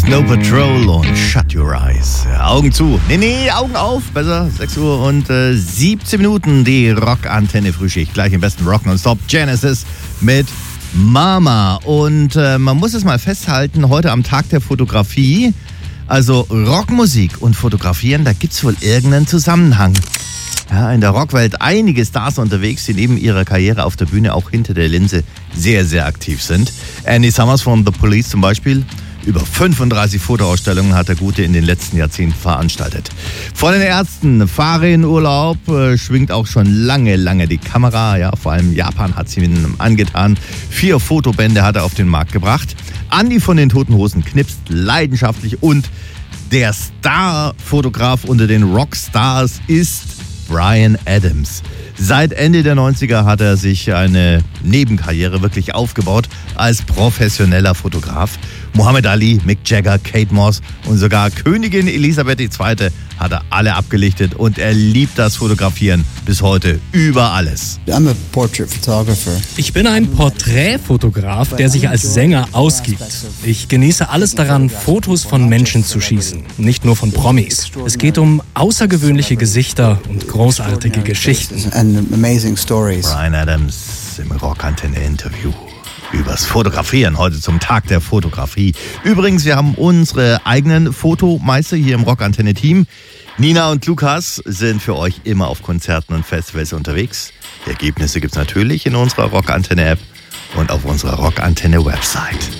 Snow Patrol und Shut Your Eyes. Augen zu. Nee, Augen auf. Besser. 6 Uhr und 17 Minuten. Die Rockantenne Frühschicht. Gleich im besten Rock Nonstop. Genesis mit Mama. Und man muss es mal festhalten, heute am Tag der Fotografie, also Rockmusik und Fotografieren, da gibt's wohl irgendeinen Zusammenhang. Ja, in der Rockwelt einige Stars unterwegs, die neben ihrer Karriere auf der Bühne auch hinter der Linse sehr, sehr aktiv sind. Andy Summers von The Police zum Beispiel. Über 35 Fotoausstellungen hat der Gute in den letzten Jahrzehnten veranstaltet. Von den Ärzten, fahre in Urlaub, schwingt auch schon lange die Kamera. Ja, vor allem Japan hat sie ihm angetan. 4 Fotobände hat er auf den Markt gebracht. Andy von den Toten Hosen knipst leidenschaftlich und der Star-Fotograf unter den Rockstars ist Bryan Adams. Seit Ende der 90er hat er sich eine Nebenkarriere wirklich aufgebaut als professioneller Fotograf. Muhammad Ali, Mick Jagger, Kate Moss und sogar Königin Elisabeth II. Hat er alle abgelichtet und er liebt das Fotografieren bis heute über alles. I'm a portrait photographer. Ich bin ein Porträtfotograf, der sich als Sänger ausgibt. Ich genieße alles daran, Fotos von Menschen zu schießen, nicht nur von Promis. Es geht um außergewöhnliche Gesichter und großartige Geschichten. And amazing stories. Bryan Adams im Rockantenne-Interview übers Fotografieren, heute zum Tag der Fotografie. Übrigens, wir haben unsere eigenen Fotomeister hier im Rockantenne-Team. Nina und Lukas sind für euch immer auf Konzerten und Festivals unterwegs. Die Ergebnisse gibt's natürlich in unserer Rockantenne-App und auf unserer Rockantenne-Website.